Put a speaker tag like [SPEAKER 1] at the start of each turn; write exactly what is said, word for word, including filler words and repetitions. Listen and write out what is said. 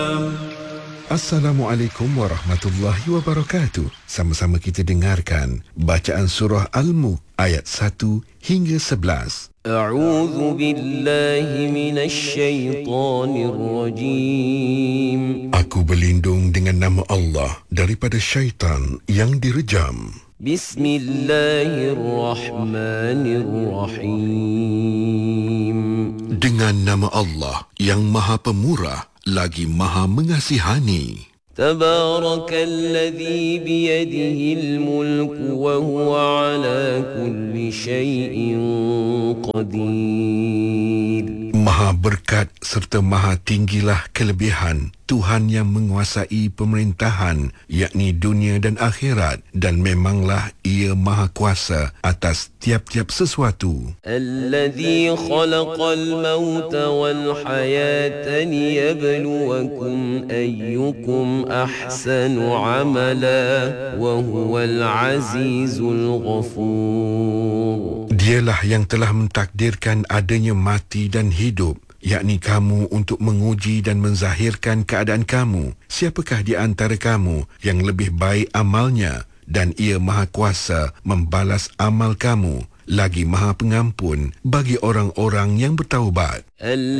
[SPEAKER 1] Assalamualaikum warahmatullahi wabarakatuh. Sama-sama kita dengarkan bacaan surah Al-Mulk ayat satu hingga sebelas.
[SPEAKER 2] A'udzu billahi minasy syaithanir rajim.
[SPEAKER 1] Aku berlindung dengan nama Allah daripada syaitan yang direjam.
[SPEAKER 2] Bismillahirrahmanirrahim.
[SPEAKER 1] Dengan nama Allah yang Maha Pemurah lagi Maha Mengasihani.
[SPEAKER 2] Tabarakalladzi biyadihil mulku wa huwa ala kulli syai'in qadir.
[SPEAKER 1] Maha berkat serta maha tinggilah kelebihan Tuhan yang menguasai pemerintahan, yakni dunia dan akhirat, dan memanglah Ia maha kuasa atas tiap-tiap sesuatu.
[SPEAKER 2] Alladzi khalaqal mauta wal hayata liyabluwakum ayyukum ahsanu amala wa huwal azizul ghafur.
[SPEAKER 1] Dialah yang telah mentakdirkan adanya mati dan hidup, yakni kamu untuk menguji dan menzahirkan keadaan kamu. Siapakah di antara kamu yang lebih baik amalnya, dan Ia maha kuasa membalas amal kamu, lagi maha pengampun bagi orang-orang yang bertaubat.